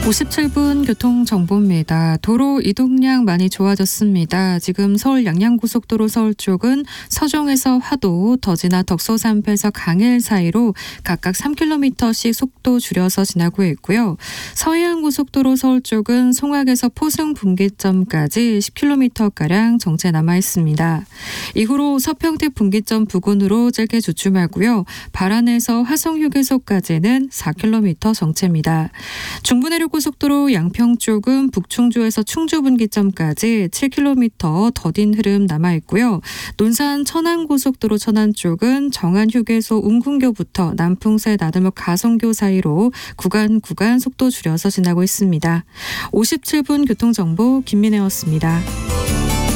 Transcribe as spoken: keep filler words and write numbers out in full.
오십칠 분 교통정보입니다. 도로 이동량 많이 좋아졌습니다. 지금 서울 양양고속도로 서울 쪽은 서종에서 화도, 더지나 덕소산패에서 강일 사이로 각각 삼 킬로미터씩 속도 줄여서 지나고 있고요. 서해안고속도로 서울 쪽은 송악에서 포승 분기점까지 십 킬로미터가량 정체 남아 있습니다. 이후로 서평택 분기점 부근으로 짧게 주춤하고요. 발안에서 화성휴게소까지는 사 킬로미터 정체입니다. 중부내륙 고속도로 양평 쪽은 북충주에서 충주 분기점까지 칠 킬로미터 더딘 흐름 남아 있고요. 논산 천안고속도로 천안 쪽은 정안휴게소 웅군교부터 남풍새 나들목 가성교 사이로 구간 구간 속도 줄여서 지나고 있습니다. 오십칠 분 교통정보 김민혜였습니다.